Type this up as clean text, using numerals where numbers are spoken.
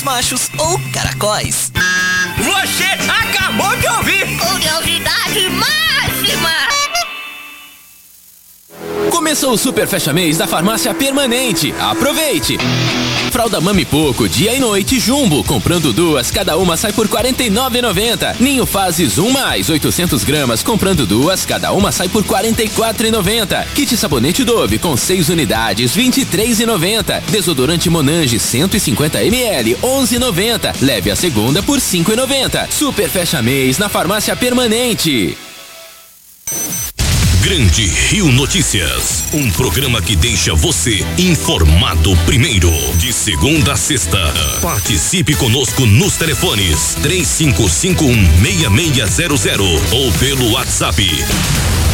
machos ou caracóis. Você acabou de ouvir! Curiosidade máxima! Começou o Super Fecha Mês da Farmácia Permanente. Aproveite! Fralda Mami Poco, dia e noite, Jumbo. Comprando duas, cada uma sai por R$ 49,90. Ninho Fases 1+, 800 gramas. Comprando duas, cada uma sai por R$ 44,90. Kit Sabonete Dove com 6 unidades, R$ 23,90. Desodorante Monange 150 ml, R$ 11,90. Leve a segunda por R$ 5,90. Super Fecha Mês na Farmácia Permanente. Grande Rio Notícias, um programa que deixa você informado primeiro, de segunda a sexta. Participe conosco nos telefones 3551-6600 ou pelo WhatsApp